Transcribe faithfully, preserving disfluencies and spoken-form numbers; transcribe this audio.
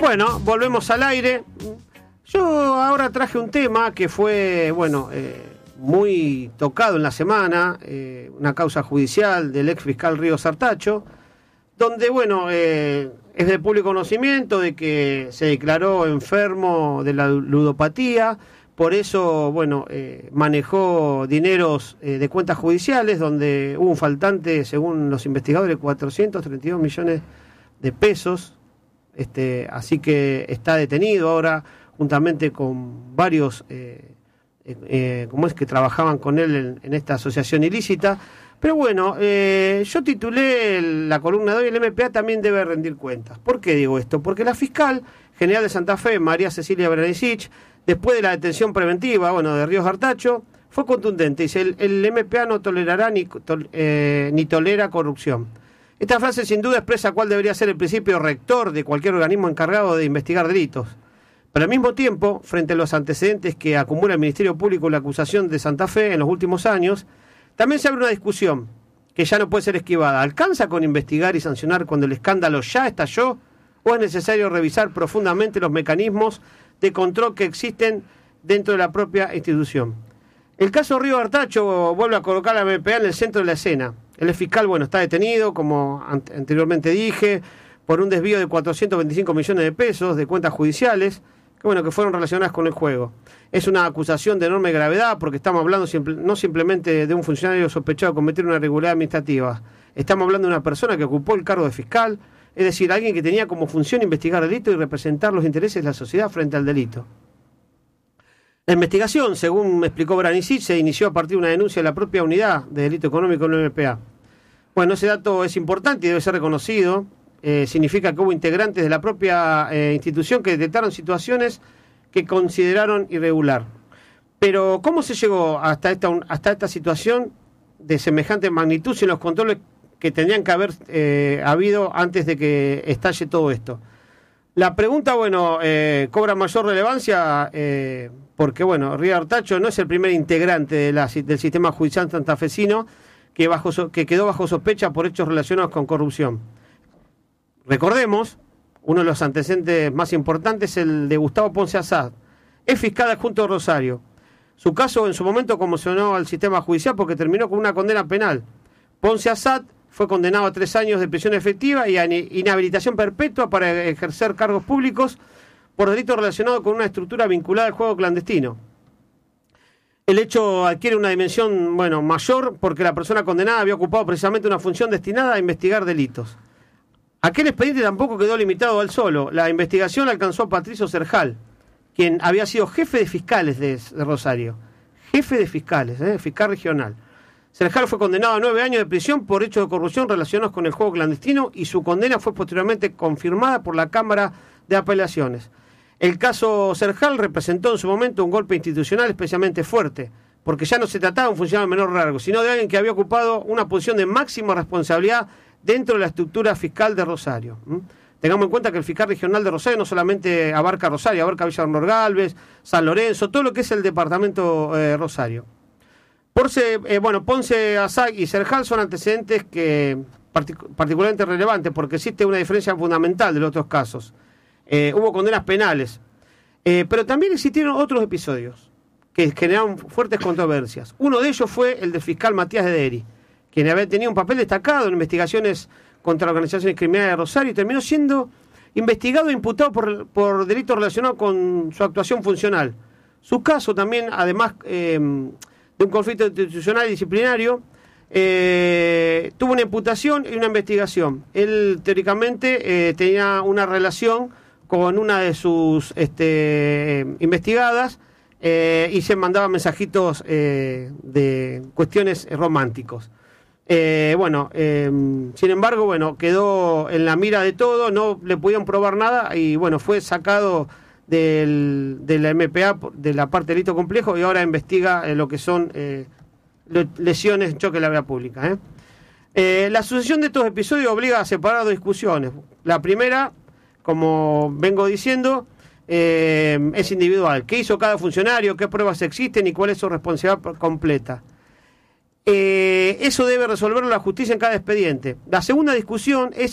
Bueno, volvemos al aire. Yo ahora traje un tema que fue, bueno, eh, muy tocado en la semana, eh, una causa judicial del ex fiscal Ríos Artacho, donde, bueno, eh, es de público conocimiento de que se declaró enfermo de la ludopatía, por eso, bueno, eh, manejó dineros eh, de cuentas judiciales, donde hubo un faltante, según los investigadores, cuatrocientos treinta y dos millones de pesos, este, así que está detenido ahora, juntamente con varios, eh, eh, como es que trabajaban con él en, en esta asociación ilícita. Pero bueno, eh, yo titulé la columna de hoy, el M P A también debe rendir cuentas. ¿Por qué digo esto? Porque la fiscal general de Santa Fe, María Cecilia Branicic, después de la detención preventiva, bueno, de Ríos Artacho, fue contundente. Dice, el, el M P A no tolerará ni, tol, eh, ni tolera corrupción. Esta frase sin duda expresa cuál debería ser el principio rector de cualquier organismo encargado de investigar delitos. Pero al mismo tiempo, frente a los antecedentes que acumula el Ministerio Público y la acusación de Santa Fe en los últimos años, también se abre una discusión que ya no puede ser esquivada. ¿Alcanza con investigar y sancionar cuando el escándalo ya estalló? ¿O es necesario revisar profundamente los mecanismos de control que existen dentro de la propia institución? El caso Ríos Artacho vuelve a colocar a la M P A en el centro de la escena. El fiscal, bueno, está detenido, como anteriormente dije, por un desvío de cuatrocientos veinticinco millones de pesos de cuentas judiciales, que bueno, que fueron relacionadas con el juego. Es una acusación de enorme gravedad porque estamos hablando simple, no simplemente de un funcionario sospechado de cometer una irregularidad administrativa. Estamos hablando de una persona que ocupó el cargo de fiscal, es decir, alguien que tenía como función investigar delitos y representar los intereses de la sociedad frente al delito. La investigación, según me explicó Branicic, se inició a partir de una denuncia de la propia unidad de delito económico en el M P A. Bueno, ese dato es importante y debe ser reconocido. Eh, significa que hubo integrantes de la propia eh, institución que detectaron situaciones que consideraron irregular. Pero, ¿cómo se llegó hasta esta, hasta esta situación de semejante magnitud sin los controles que tendrían que haber eh, habido antes de que estalle todo esto? La pregunta, bueno, eh, cobra mayor relevancia eh, porque, bueno, Ríos Artacho no es el primer integrante de la, del sistema judicial santafesino que, bajo, que quedó bajo sospecha por hechos relacionados con corrupción. Recordemos, uno de los antecedentes más importantes es el de Gustavo Ponce Assad, es fiscal adjunto de Rosario. Su caso en su momento conmocionó al sistema judicial porque terminó con una condena penal. Ponce Assad fue condenado a tres años de prisión efectiva y a inhabilitación perpetua para ejercer cargos públicos por delitos relacionados con una estructura vinculada al juego clandestino. El hecho adquiere una dimensión, bueno, mayor porque la persona condenada había ocupado precisamente una función destinada a investigar delitos. Aquel expediente tampoco quedó limitado al solo. La investigación alcanzó a Patricio Serjal, quien había sido jefe de fiscales de, de Rosario. Jefe de fiscales, ¿eh? Fiscal regional. Serjal fue condenado a nueve años de prisión por hechos de corrupción relacionados con el juego clandestino y su condena fue posteriormente confirmada por la Cámara de Apelaciones. El caso Serjal representó en su momento un golpe institucional especialmente fuerte, porque ya no se trataba de un funcionario de menor rango, sino de alguien que había ocupado una posición de máxima responsabilidad dentro de la estructura fiscal de Rosario. ¿Mm? Tengamos en cuenta que el fiscal regional de Rosario no solamente abarca Rosario, abarca Villa Bernal Galvez, San Lorenzo, todo lo que es el departamento eh, Rosario. Ponce, eh, bueno, Ponce, Assad y Serjal son antecedentes que partic- particularmente relevantes porque existe una diferencia fundamental de los otros casos. Eh, hubo condenas penales, eh, pero también existieron otros episodios que generaron fuertes controversias. Uno de ellos fue el del fiscal Matías Dederi, quien había tenido un papel destacado en investigaciones contra organizaciones criminales de Rosario y terminó siendo investigado e imputado por, por delitos relacionados con su actuación funcional. Su caso también, además eh, de un conflicto institucional y disciplinario, eh, tuvo una imputación y una investigación. Él, teóricamente, eh, tenía una relación con una de sus este, investigadas eh, y se mandaba mensajitos eh, de cuestiones románticos. Eh, bueno, eh, sin embargo, bueno, quedó en la mira de todo, no le pudieron probar nada y bueno, fue sacado del, de la M P A, de la parte de delito complejo y ahora investiga eh, lo que son eh, lesiones en choque de la vía pública. ¿eh? Eh, la sucesión de estos episodios obliga a separar dos discusiones. La primera, como vengo diciendo, eh, es individual. ¿Qué hizo cada funcionario? ¿Qué pruebas existen? ¿Y cuál es su responsabilidad completa? Eh, eso debe resolverlo la justicia en cada expediente. La segunda discusión es